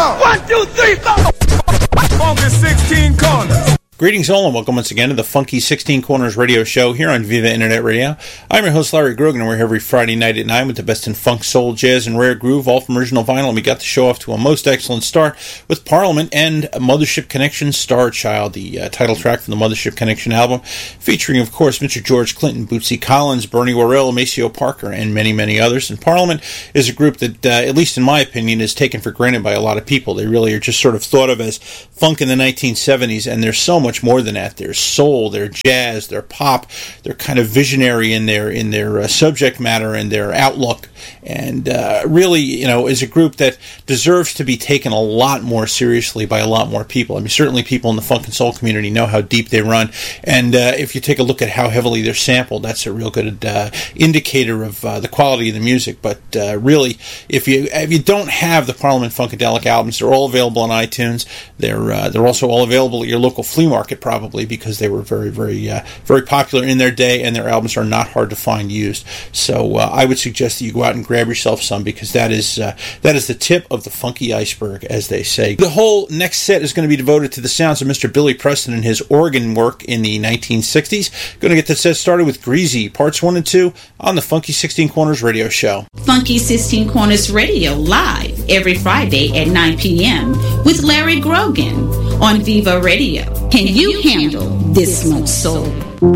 go! 1, 2, 3, go! Funky 16 Corners. Greetings all and welcome once again to the Funky 16 Corners radio show here on Viva Internet Radio. I'm your host Larry Grogan and we're here every Friday night at 9 with the best in funk, soul, jazz, and rare groove, all from original vinyl. And we got the show off to a most excellent start with Parliament and Mothership Connection Star Child, the title track from the Mothership Connection album, featuring of course Mr. George Clinton, Bootsy Collins, Bernie Worrell, Maceo Parker, and many, many others. And Parliament is a group that, at least in my opinion, is taken for granted by a lot of people. They really are just sort of thought of as funk in the 1970s, and there's so much more than that. There's soul, their jazz, their pop, they're kind of visionary in their subject matter and their outlook, and really, is a group that deserves to be taken a lot more seriously by a lot more people. I mean, certainly people in the funk and soul community know how deep they run, and if you take a look at how heavily they're sampled, that's a real good indicator of the quality of the music. But really, if you don't have the Parliament Funkadelic albums, they're all available on iTunes. They're also all available at your local flea market, probably, because they were very, very, very popular in their day, and their albums are not hard to find used. So I would suggest that you go out and grab yourself some, because that is the tip of the funky iceberg, as they say. The whole next set is going to be devoted to the sounds of Mr. Billy Preston and his organ work in the 1960s. Going to get the set started with Greasy, parts 1 and 2 on the Funky 16 Corners radio show. Funky 16 Corners radio live every Friday at 9 p.m. with Larry Grogan on Viva Radio. Can you handle this much soul?